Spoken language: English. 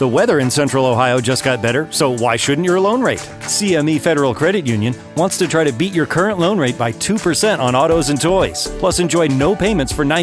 The weather in Central Ohio just got better, so why shouldn't your loan rate? CME Federal Credit Union wants to try to beat your current loan rate by 2% on autos and toys. Plus, enjoy no payments for 90